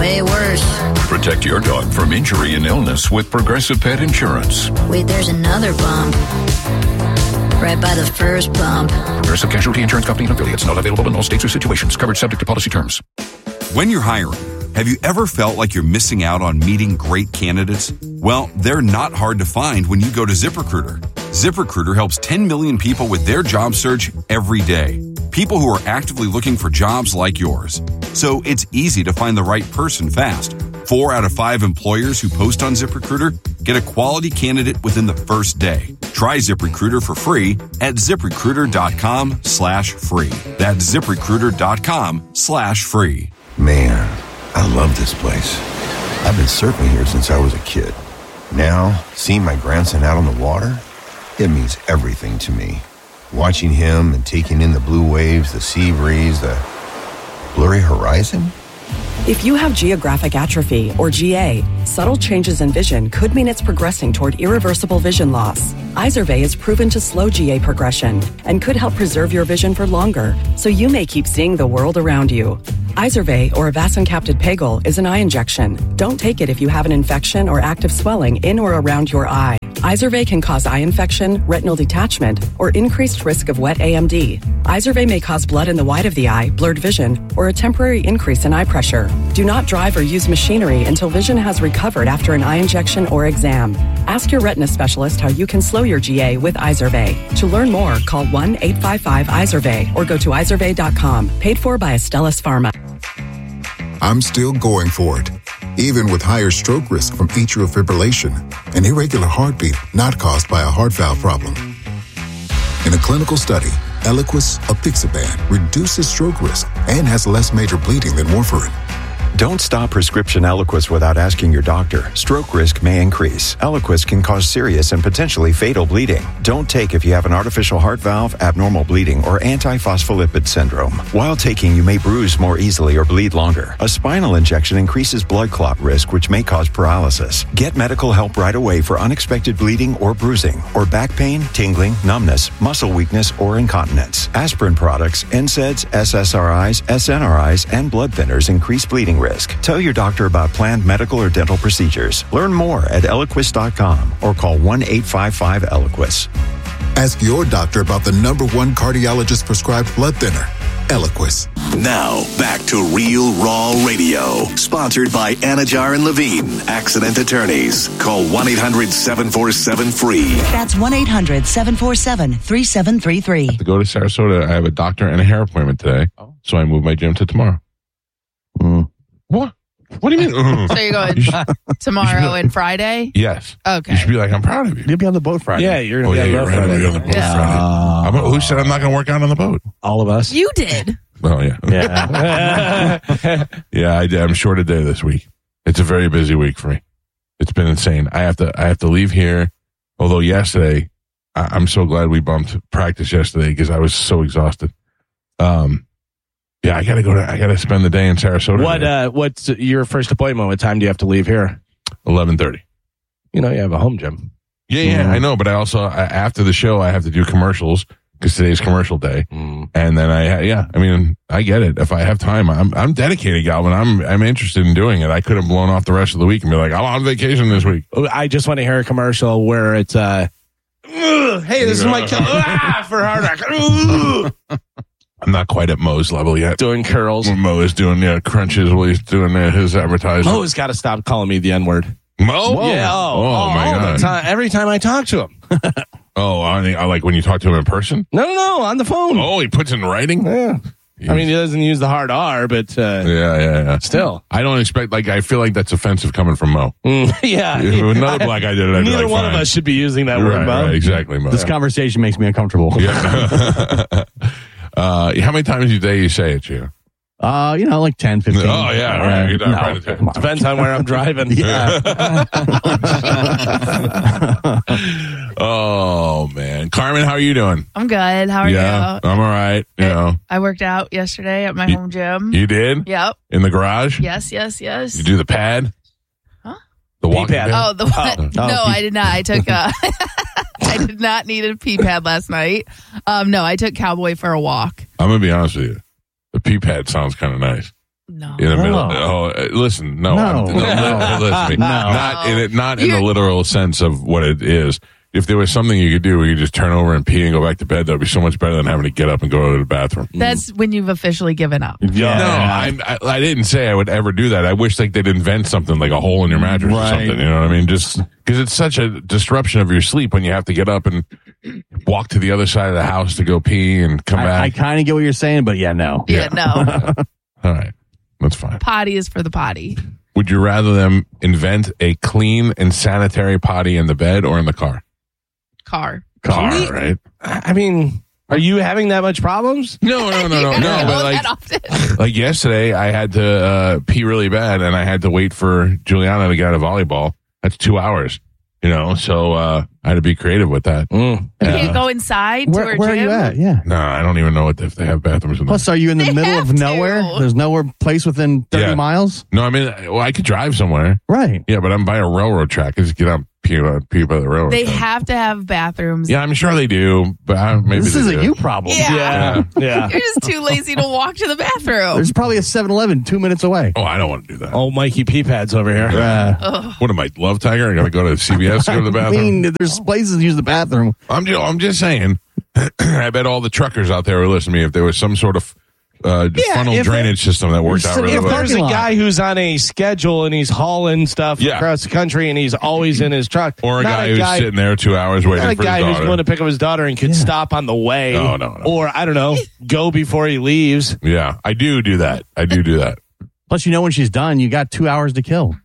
way worse. Protect your dog from injury and illness with Progressive Pet Insurance. Wait, there's another bump. Right by the first bump. Progressive Casualty Insurance Company and affiliates. Not available in all states or situations. Covered subject to policy terms. When you're hiring, have you ever felt like you're missing out on meeting great candidates? Well, they're not hard to find when you go to ZipRecruiter. ZipRecruiter helps 10 million people with their job search every day. People who are actively looking for jobs like yours. So it's easy to find the right person fast. 4 out of 5 employers who post on ZipRecruiter get a quality candidate within the first day. Try ZipRecruiter for free at ZipRecruiter.com/free. That's ZipRecruiter.com/free. Man, I love this place. I've been surfing here since I was a kid. Now, seeing my grandson out on the water, it means everything to me. Watching him and taking in the blue waves, the sea breeze, the blurry horizon. If you have geographic atrophy, or GA, subtle changes in vision could mean it's progressing toward irreversible vision loss. Izervay is proven to slow GA progression and could help preserve your vision for longer, so you may keep seeing the world around you. Izervay, or avacincaptad pegol, is an eye injection. Don't take it if you have an infection or active swelling in or around your eye. Izervay can cause eye infection, retinal detachment, or increased risk of wet AMD. Izervay may cause blood in the white of the eye, blurred vision, or a temporary increase in eye pressure. Do not drive or use machinery until vision has recovered after an eye injection or exam. Ask your retina specialist how you can slow your GA with Izervay. To learn more, call 1-855-IZERVAY or go to izervay.com. Paid for by Astellas Pharma. I'm still going for it, even with higher stroke risk from atrial fibrillation, an irregular heartbeat not caused by a heart valve problem. In a clinical study, Eliquis apixaban reduces stroke risk and has less major bleeding than warfarin. Don't stop prescription Eliquis without asking your doctor. Stroke risk may increase. Eliquis can cause serious and potentially fatal bleeding. Don't take if you have an artificial heart valve, abnormal bleeding, or antiphospholipid syndrome. While taking, you may bruise more easily or bleed longer. A spinal injection increases blood clot risk, which may cause paralysis. Get medical help right away for unexpected bleeding or bruising, or back pain, tingling, numbness, muscle weakness, or incontinence. Aspirin products, NSAIDs, SSRIs, SNRIs, and blood thinners increase bleeding risk. Tell your doctor about planned medical or dental procedures. Learn more at Eliquis.com or call 1-855-ELIQUIS. Ask your doctor about the #1 cardiologist prescribed blood thinner, Eliquis. Now, back to Real Raw Radio. Sponsored by Anajar and Levine, accident attorneys. Call 1-800-747-FREE. That's 1-800-747-3733. I have to go to Sarasota. I have a doctor and a hair appointment today, so I moved my gym to tomorrow. What? What do you mean? So you're going tomorrow and Friday? Yes. Okay. You should be like, I'm proud of you. You'll be on the boat Friday. Yeah, you're going to be on the boat Friday. Who said I'm not going to work out on the boat? All of us. You did. Well, yeah. Yeah, I did. I'm short a day this week. It's a very busy week for me. It's been insane. I have to leave here. Although yesterday, I'm so glad we bumped practice yesterday because I was so exhausted. Yeah, I gotta spend the day in Sarasota. What's your first appointment? What time do you have to leave here? 11:30. You know, you have a home gym. Yeah, I know. But I also, after the show, I have to do commercials because today's commercial day. And then I get it. If I have time, I'm dedicated, Galvin. I'm interested in doing it. I could have blown off the rest of the week and be like, I'm on vacation this week. I just want to hear a commercial where it's, hey, this is my for hard. I'm not quite at Mo's level yet. Doing curls. When Mo is doing crunches while he's doing his advertising. Mo's got to stop calling me the N-word. Mo? Yeah. Oh my God. Every time I talk to him. I like when you talk to him in person? No, on the phone. Oh, he puts in writing? Yeah. Jeez. I mean, he doesn't use the hard R, but yeah. Still. I don't expect, I feel like that's offensive coming from Mo. Yeah. If another black guy did it, I'd neither be like, one fine. of us should be using that word, Mo. Right, exactly, Mo. This conversation makes me uncomfortable. Yeah. How many times a day you say it, Gio? Like 10, 15. Oh, yeah. All right. No, depends on where I'm driving. Yeah. Oh, man. Carmen, how are you doing? I'm good. How are you? I'm all right. I worked out yesterday at my home gym. You did? Yep. In the garage? Yes. You do the pad? Huh? The walking pad? pad? Oh, the what? No, I did not. I took I did not need a pee pad last night. No, I took Cowboy for a walk. I'm going to be honest with you. The pee pad sounds kind of nice. No. In the middle. Oh, listen, no. Listen to me. Not in the literal sense of what it is. If there was something you could do where you just turn over and pee and go back to bed, that would be so much better than having to get up and go to the bathroom. That's when you've officially given up. Yeah. No, I didn't say I would ever do that. I wish they'd invent something like a hole in your mattress or something. You know what I mean? Just because it's such a disruption of your sleep when you have to get up and walk to the other side of the house to go pee and come back. I kind of get what you're saying, but no. Yeah, no. All right. That's fine. Potty is for the potty. Would you rather them invent a clean and sanitary potty in the bed or in the car? Car, right? I mean, are you having that much problems? No. But like yesterday, I had to pee really bad, and I had to wait for Juliana to get out of volleyball. That's 2 hours, so I had to be creative with that. You can't go inside to her Where are gym? you at? Yeah. No, I don't even know if they have bathrooms in Plus, are you in the middle of nowhere? There's nowhere place within 30 miles? No, I mean, I could drive somewhere. Right. Yeah, but I'm by a railroad track. I just get out and pee by the railroad. They have to have bathrooms. Yeah, I'm sure they do, but maybe this is do. a you problem. Yeah. You're just too lazy to walk to the bathroom. There's probably a 7-Eleven 2 minutes away. Oh, I don't want to do that. Oh, Mikey pee pads over here. What am I, Love Tiger? I got to go to CVS to go to the bathroom? I mean, there's places to use the bathroom. I'm just saying. I bet all the truckers out there were listening to me if there was some sort of funnel drainage system that worked out really well. If there's a guy who's on a schedule and he's hauling stuff across the country and he's always in his truck. Or a guy who's sitting there 2 hours waiting for his daughter. Not a guy who's going to pick up his daughter and could stop on the way. No. Or, I don't know, go before he leaves. Yeah, I do that. Plus, when she's done, you got 2 hours to kill.